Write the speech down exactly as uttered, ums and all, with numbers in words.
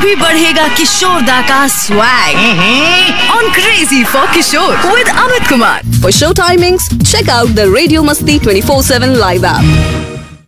भी बढ़ेगा किशोर दा का swag on Crazy for Kishore with Amit Kumar. For show timings, check out the Radio Masti twenty-four seven live app.